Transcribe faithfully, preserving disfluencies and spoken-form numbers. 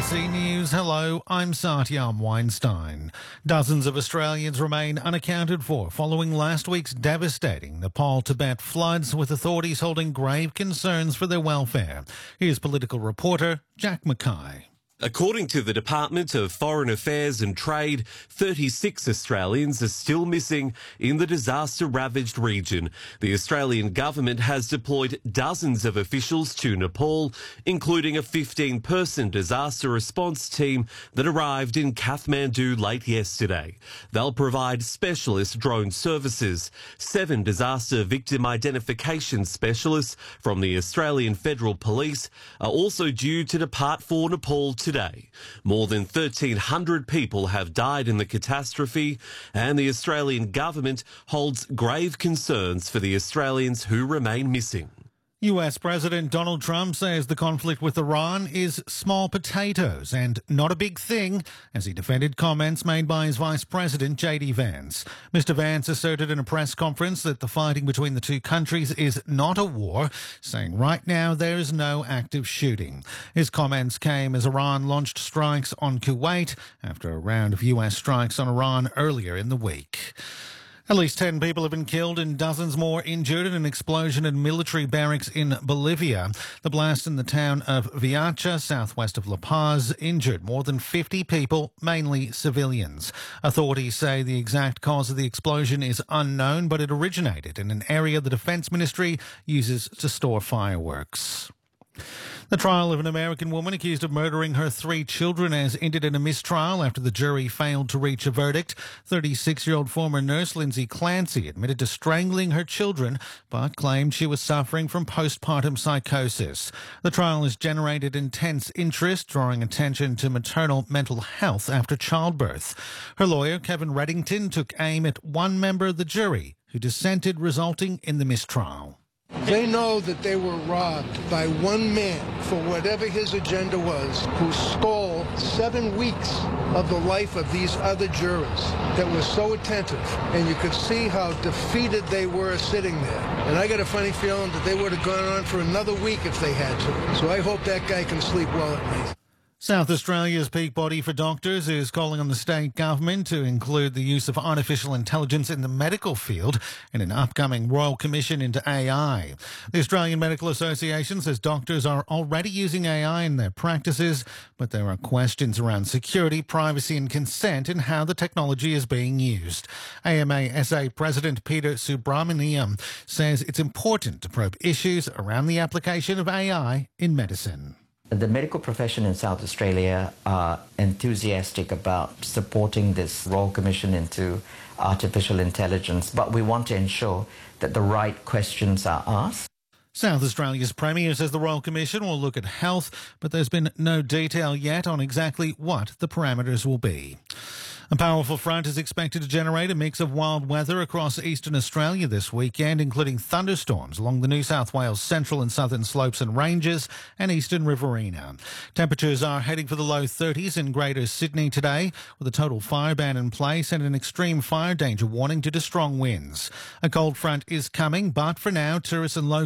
C News, hello, I'm Satyam Weinstein. Dozens of Australians remain unaccounted for following last week's devastating Nepal-Tibet floods, with authorities holding grave concerns for their welfare. Here's political reporter Jack Mackay. According to the Department of Foreign Affairs and Trade, thirty-six Australians are still missing in the disaster-ravaged region. The Australian government has deployed dozens of officials to Nepal, including a fifteen-person disaster response team that arrived in Kathmandu late yesterday. They'll provide specialist drone services. Seven disaster victim identification specialists from the Australian Federal Police are also due to depart for Nepal today. Today. More than thirteen hundred people have died in the catastrophe, and the Australian government holds grave concerns for the Australians who remain missing. U S President Donald Trump says the conflict with Iran is small potatoes and not a big thing, as he defended comments made by his Vice President J D Vance. Mister Vance asserted in a press conference that the fighting between the two countries is not a war, saying right now there is no active shooting. His comments came as Iran launched strikes on Kuwait after a round of U S strikes on Iran earlier in the week. At least ten people have been killed and dozens more injured in an explosion in military barracks in Bolivia. The blast in the town of Viacha, southwest of La Paz, injured more than fifty people, mainly civilians. Authorities say the exact cause of the explosion is unknown, but it originated in an area the Defence Ministry uses to store fireworks. The trial of an American woman accused of murdering her three children has ended in a mistrial after the jury failed to reach a verdict. thirty-six-year-old former nurse Lindsay Clancy admitted to strangling her children, but claimed she was suffering from postpartum psychosis. The trial has generated intense interest, drawing attention to maternal mental health after childbirth. Her lawyer, Kevin Reddington, took aim at one member of the jury who dissented, resulting in the mistrial. They know that they were robbed by one man for whatever his agenda was, who stole seven weeks of the life of these other jurors that were so attentive. And you could see how defeated they were sitting there. And I got a funny feeling that they would have gone on for another week if they had to. So I hope that guy can sleep well at night. South Australia's peak body for doctors is calling on the state government to include the use of artificial intelligence in the medical field in an upcoming Royal Commission into A I. The Australian Medical Association says doctors are already using A I in their practices, but there are questions around security, privacy and consent in how the technology is being used. A M A S A President Peter Subramaniam says it's important to probe issues around the application of A I in medicine. The medical profession in South Australia are enthusiastic about supporting this Royal Commission into artificial intelligence, but we want to ensure that the right questions are asked. South Australia's Premier says the Royal Commission will look at health, but there's been no detail yet on exactly what the parameters will be. A powerful front is expected to generate a mix of wild weather across eastern Australia this weekend, including thunderstorms along the New South Wales central and southern slopes and ranges and eastern Riverina. Temperatures are heading for the low thirties in Greater Sydney today, with a total fire ban in place and an extreme fire danger warning due to strong winds. A cold front is coming, but for now, tourists and locals